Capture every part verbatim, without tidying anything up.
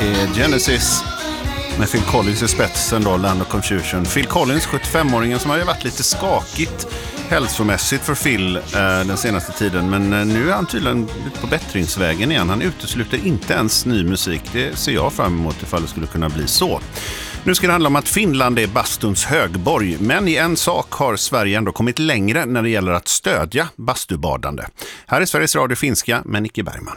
är Genesis med Phil Collins i spetsen då, Land of Confusion. Phil Collins, sjuttiofemåringen som har ju varit lite skakigt hälsomässigt för Phil eh, den senaste tiden, men eh, nu är han tydligen lite på bättringsvägen igen. Han utesluter inte ens ny musik. Det ser jag fram emot ifall det skulle kunna bli så. Nu ska det handla om att Finland är bastuns högborg, men i en sak har Sverige ändå kommit längre när det gäller att stödja bastubadande. Här är Sveriges Radio Finska med Nicke Bergman.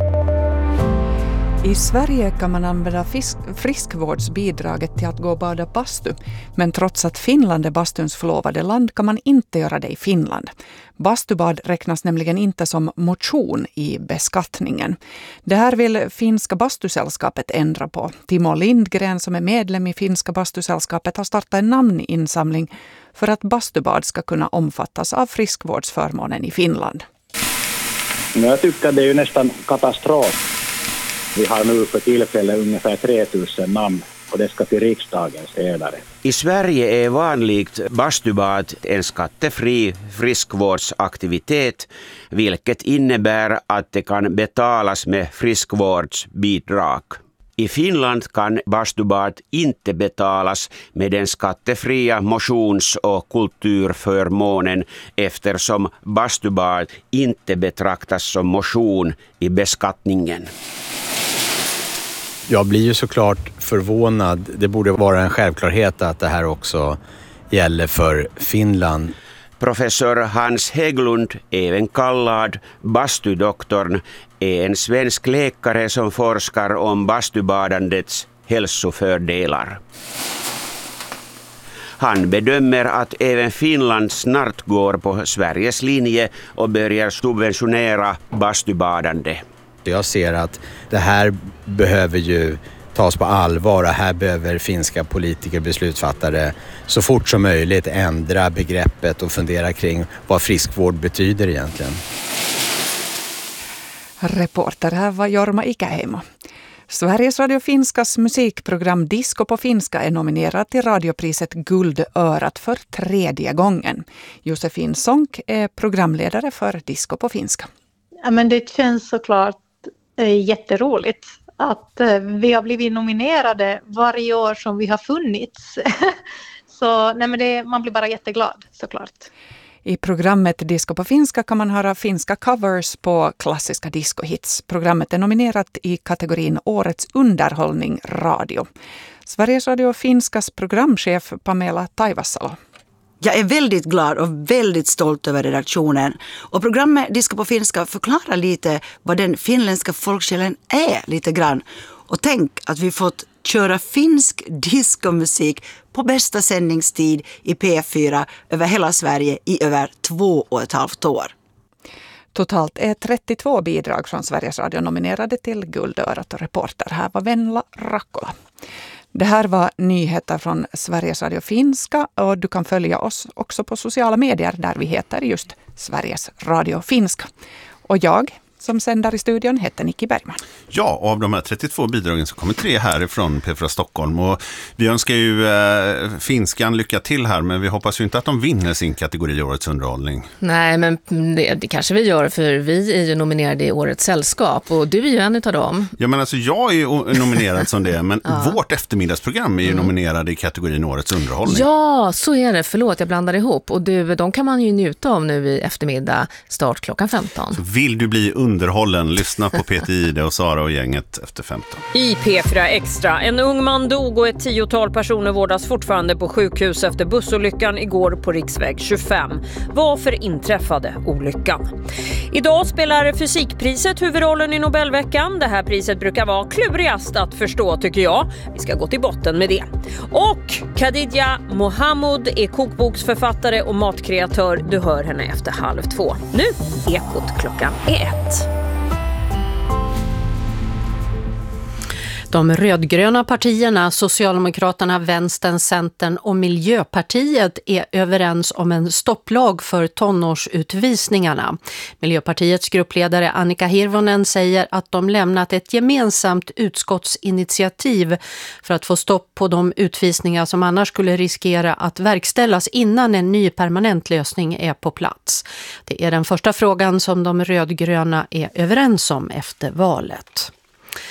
I Sverige kan man använda fisk, friskvårdsbidraget till att gå och bada bastu. Men trots att Finland är bastuns förlovade land kan man inte göra det i Finland. Bastubad räknas nämligen inte som motion i beskattningen. Det här vill Finska bastusällskapet ändra på. Timo Lindgren som är medlem i Finska bastusällskapet har startat en namninsamling för att bastubad ska kunna omfattas av friskvårdsförmånen i Finland. Jag tycker det är ju nästan katastrof. Vi har nu för tillfälle ungefär tre tusen namn och det ska till riksdagen senare. I Sverige är vanligt bastubad en skattefri friskvårdsaktivitet, vilket innebär att det kan betalas med friskvårdsbidrag. I Finland kan bastubad inte betalas med den skattefria motions- och kulturförmånen eftersom bastubad inte betraktas som motion i beskattningen. Jag blir ju såklart förvånad. Det borde vara en självklarhet att det här också gäller för Finland. Professor Hans Hägglund, även kallad bastudoktorn, är en svensk läkare som forskar om bastubadandets hälsofördelar. Han bedömer att även Finland snart går på Sveriges linje och börjar subventionera bastubadande. Jag ser att det här behöver ju tas på allvar och här behöver finska politiker, beslutsfattare så fort som möjligt ändra begreppet och fundera kring vad friskvård betyder egentligen. Reporter här var Jorma Ikäheimo. Sveriges Radio Finskas musikprogram Disco på finska är nominerad till radiopriset Guldörat för tredje gången. Josefin Sonck är programledare för Disco på finska. Ja, men det känns såklart jätteroligt att vi har blivit nominerade varje år som vi har funnits. Så nej, men det, man blir bara jätteglad såklart. I programmet Disco på finska kan man höra finska covers på klassiska discohits. Programmet är nominerat i kategorin Årets underhållning radio. Sveriges Radio Finskas programchef Pamela Taivasalo. Jag är väldigt glad och väldigt stolt över redaktionen. Och programmet Disco på finska förklarar lite vad den finländska folksjälen är lite grann. Och tänk att vi fått köra finsk discomusik på bästa sändningstid i P fyra över hela Sverige i över två och ett halvt år. Totalt är trettiotvå bidrag från Sveriges Radio nominerade till Guldörat och reporter. Här var Venla Rakkola. Det här var nyheter från Sveriges Radio Finska och du kan följa oss också på sociala medier där vi heter just Sveriges Radio Finska. Och jag som sänder i studion heter Nicke Bergman. Ja, och av de här trettiotvå bidragen så kommer tre härifrån P fyra Stockholm. Och vi önskar ju eh, finskan lycka till här, men vi hoppas ju inte att de vinner sin kategori Årets underhållning. Nej, men det, det kanske vi gör, för vi är ju nominerade i Årets sällskap och du är ju en utav dem. Ja, men alltså jag är ju nominerad som det, men ja. Vårt eftermiddagsprogram är ju mm. nominerade i kategorin Årets underhållning. Ja, så är det. Förlåt, jag blandar ihop. Och du, de kan man ju njuta av nu i eftermiddag, start klockan femton. Så vill du bli underhållen, lyssna på Peter Ide och Sara och gänget efter femton. I P fyra Extra. En ung man dog och ett tiotal personer vårdas fortfarande på sjukhus efter bussolyckan igår på riksväg tjugofem. Varför inträffade olyckan? Idag spelar fysikpriset huvudrollen i Nobelveckan. Det här priset brukar vara klurigast att förstå, tycker jag. Vi ska gå till botten med det. Och Khadija Mohamud är kokboksförfattare och matkreatör. Du hör henne efter halv två. Nu, Ekot klockan är ett. De rödgröna partierna, Socialdemokraterna, Vänstern, Centern och Miljöpartiet är överens om en stopplag för tonårsutvisningarna. Miljöpartiets gruppledare Annika Hirvonen säger att de lämnat ett gemensamt utskottsinitiativ för att få stopp på de utvisningar som annars skulle riskera att verkställas innan en ny permanent lösning är på plats. Det är den första frågan som de rödgröna är överens om efter valet.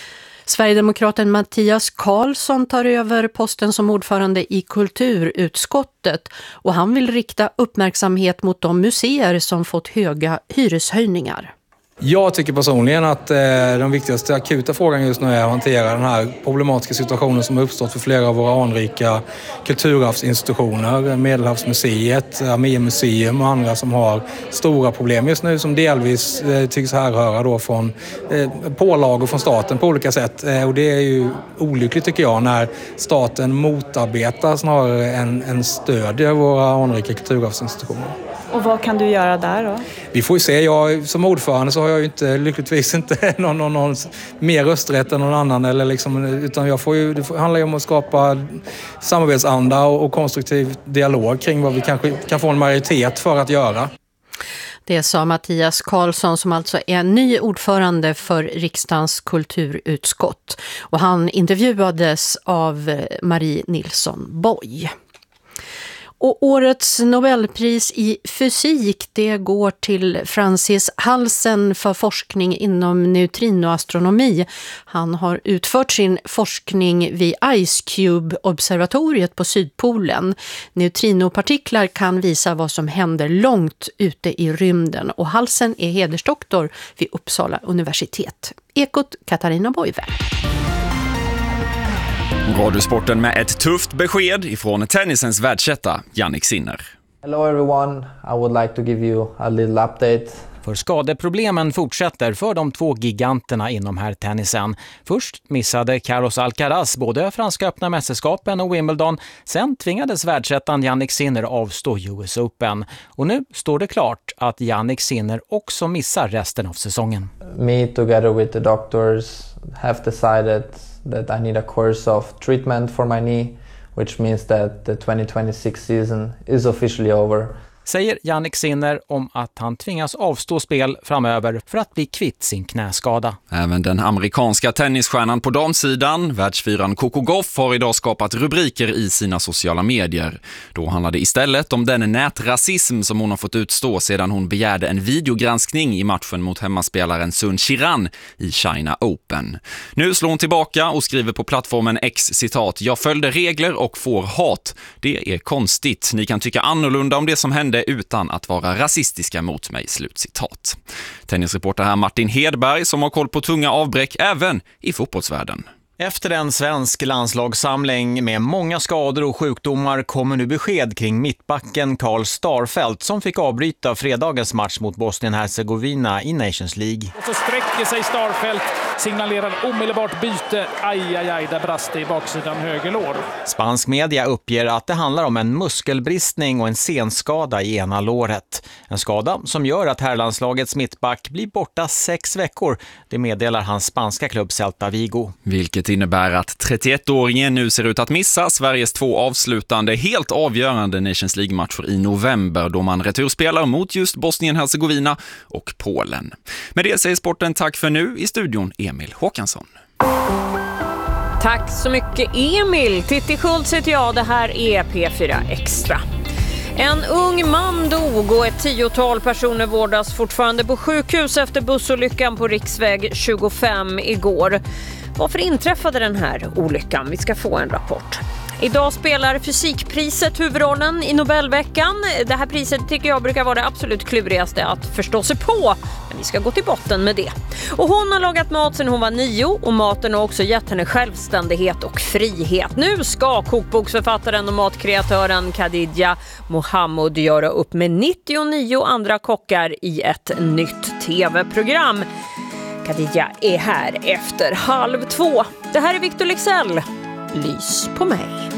Sverigedemokraten Mattias Karlsson tar över posten som ordförande i kulturutskottet och han vill rikta uppmärksamhet mot de museer som fått höga hyreshöjningar. Jag tycker personligen att eh, den viktigaste akuta frågan just nu är att hantera den här problematiska situationen som har uppstått för flera av våra anrika kulturarvsinstitutioner, Medelhavsmuseet, Armémuseum och andra som har stora problem just nu som delvis eh, tycks härröra då från eh, pålagor från staten på olika sätt. Eh, och det är ju olyckligt tycker jag när staten motarbetar snarare än, än stödjer våra anrika kulturarvsinstitutioner. Och vad kan du göra där då? Vi får ju se. Jag, som ordförande så har jag ju inte, lyckligtvis inte någon, någon, någon mer rösträtt än någon annan. Eller liksom, utan jag får ju, det handlar ju om att skapa samarbetsanda och, och konstruktiv dialog kring vad vi kanske kan få en majoritet för att göra. Det sa Mattias Karlsson som alltså är ny ordförande för riksdagens kulturutskott. Och han intervjuades av Marie Nilsson Boy. Och årets Nobelpris i fysik det går till Francis Halsen för forskning inom neutrinoastronomi. Han har utfört sin forskning vid Ice Cube-observatoriet på Sydpolen. Neutrinopartiklar kan visa vad som händer långt ute i rymden och Halsen är hedersdoktor vid Uppsala universitet. Ekot Katarina Boyver. Radiosporten med ett tufft besked ifrån tennisens världsetta Jannik Sinner. Hello everyone, I would like to give you a little update. För skadeproblemen fortsätter för de två giganterna inom här tennisen. Först missade Carlos Alcaraz både franska öppna mästerskapen och Wimbledon. Sen tvingades världsettan Jannik Sinner avstå U S Open. Och nu står det klart att Jannik Sinner också missar resten av säsongen. Me together with the doctors have decided that I need a course of treatment for my knee, which means that the twenty twenty-six season is officially over. Säger Jannik Sinner om att han tvingas avstå spel framöver för att bli kvitt sin knäskada. Även den amerikanska tennisstjärnan på damsidan, världsfyran Coco Gauff, har idag skapat rubriker i sina sociala medier. Då handlar det istället om den nätrasism som hon har fått utstå sedan hon begärde en videogranskning i matchen mot hemmaspelaren Sun Qiran i China Open. Nu slår hon tillbaka och skriver på plattformen X citat: "Jag följde regler och får hat. Det är konstigt. Ni kan tycka annorlunda om det som hände utan att vara rasistiska mot mig", slutcitat. Tennisreporter här Martin Hedberg som har koll på tunga avbräck även i fotbollsvärlden. Efter en svensk landslagssamling med många skador och sjukdomar kommer nu besked kring mittbacken Karl Starfelt som fick avbryta fredagens match mot Bosnien-Hercegovina i Nations League. Och så sträcker sig Starfelt, signalerar omedelbart byte. Aj, aj, aj, där brast det i baksidan höger lår. Spansk media uppger att det handlar om en muskelbristning och en senskada i ena låret. En skada som gör att herrlandslagets mittback blir borta sex veckor. Det meddelar hans spanska klubb Celta Vigo. Vilket innebär att trettioettåringen nu ser ut att missa Sveriges två avslutande helt avgörande Nations League-matcher i november då man returspelar mot just Bosnien-Hercegovina och Polen. Med det säger sporten tack för nu. I studion Emil Håkansson. Tack så mycket Emil. Titti Schultz heter jag, det här är P fyra Extra. En ung man dog och ett tiotal personer vårdas fortfarande på sjukhus efter bussolyckan på riksväg tjugofem igår. Varför inträffade den här olyckan? Vi ska få en rapport. Idag spelar fysikpriset huvudrollen i Nobelveckan. Det här priset tycker jag brukar vara det absolut klurigaste att förstå sig på. Men vi ska gå till botten med det. Och hon har lagat mat sedan hon var nio och maten har också gett henne självständighet och frihet. Nu ska kokboksförfattaren och matkreatören Khadija Mohammed göra upp med nittionio andra kockar i ett nytt tv-program. Khadija är här efter halv två. Det här är Victor Lexell. Lys på mig.